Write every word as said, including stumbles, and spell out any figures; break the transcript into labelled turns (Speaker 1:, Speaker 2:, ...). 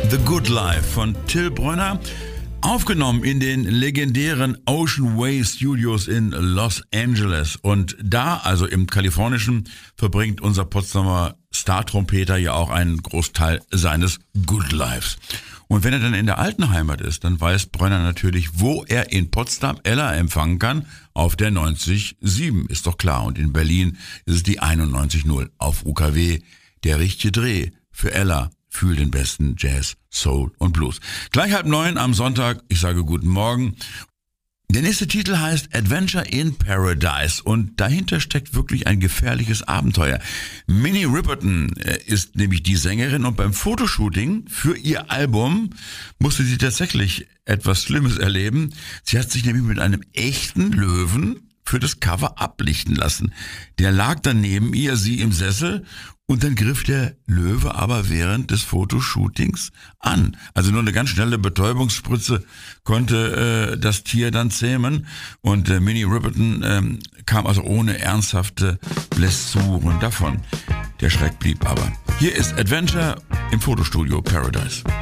Speaker 1: The Good Life von Till Brönner, aufgenommen in den legendären Ocean Way Studios in Los Angeles. Und da, also im Kalifornischen, verbringt unser Potsdamer Star-Trompeter ja auch einen Großteil seines Good Lives. Und wenn er dann in der alten Heimat ist, dann weiß Brönner natürlich, wo er in Potsdam Ella empfangen kann, auf der neunzig Komma sieben, ist doch klar. Und in Berlin ist es die einundneunzig Komma null auf U K W, der richtige Dreh für Ella. Fühl den besten Jazz, Soul und Blues. Gleich halb neun am Sonntag, ich sage guten Morgen. Der nächste Titel heißt Adventure in Paradise und dahinter steckt wirklich ein gefährliches Abenteuer. Minnie Riperton ist nämlich die Sängerin und beim Fotoshooting für ihr Album musste sie tatsächlich etwas Schlimmes erleben. Sie hat sich nämlich mit einem echten Löwen für das Cover ablichten lassen. Der lag dann neben ihr, sie im Sessel, und dann griff der Löwe aber während des Fotoshootings an. Also nur eine ganz schnelle Betäubungsspritze konnte äh, das Tier dann zähmen. Und äh, Minnie Riperton ähm, kam also ohne ernsthafte Blessuren davon. Der Schreck blieb aber. Hier ist Adventure im Fotostudio Paradise.